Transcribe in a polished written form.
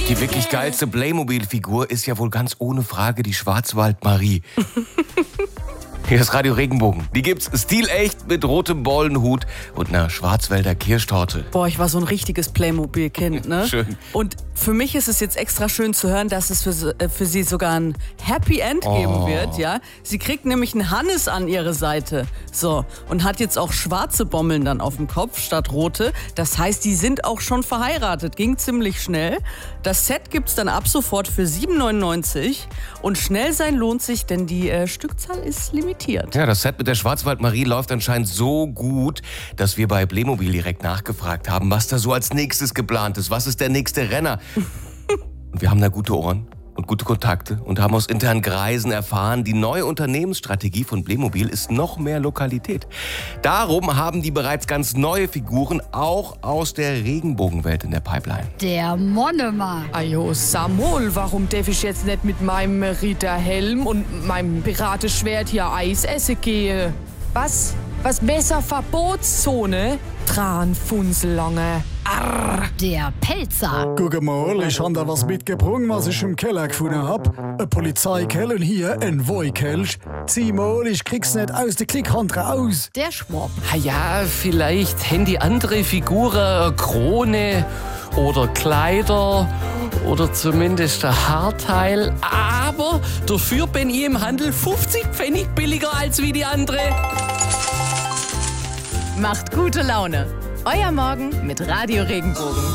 Die wirklich geilste Playmobil-Figur ist ja wohl ganz ohne Frage die Schwarzwald-Marie. Hier ist Radio Regenbogen. Die gibt's stilecht mit rotem Bollenhut und einer Schwarzwälder Kirschtorte. Boah, ich war so ein richtiges Playmobil-Kind, ne? Schön. Und für mich ist es jetzt extra schön zu hören, dass es für sie sogar ein Happy End geben wird, ja? Sie kriegt nämlich einen Hannes an ihre Seite. So, und hat jetzt auch schwarze Bommeln dann auf dem Kopf statt rote. Das heißt, die sind auch schon verheiratet. Ging ziemlich schnell. Das Set gibt's dann ab sofort für 7,99 €. Und schnell sein lohnt sich, denn die Stückzahl ist limitiert. Ja, das Set mit der Schwarzwald-Marie läuft anscheinend so gut, dass wir bei Playmobil direkt nachgefragt haben, was da so als nächstes geplant ist. Was ist der nächste Renner? Und wir haben da gute Ohren und gute Kontakte und haben aus internen Kreisen erfahren, die neue Unternehmensstrategie von Playmobil ist noch mehr Lokalität. Darum haben die bereits ganz neue Figuren auch aus der Regenbogenwelt in der Pipeline. Der Monomer. Ajo, Samuel, warum darf ich jetzt nicht mit meinem Ritterhelm und meinem Piratenschwert hier Eis essen gehen? Was? Was besser Verbotszone? Tranfunselange. Arr. Der Pelzer. Guck mal, ich habe da was mitgebracht, was ich im Keller gefunden hab. Ein Polizeikel und hier ein Woikelch. Zieh mal, ich krieg's nicht aus der Klickhand raus. Der Schwab. Ja, vielleicht haben die andere Figuren eine Krone oder Kleider oder zumindest ein Haarteil. Aber dafür bin ich im Handel 50 Pfennig billiger als wie die andere. Macht gute Laune. Euer Morgen mit Radio Regenbogen.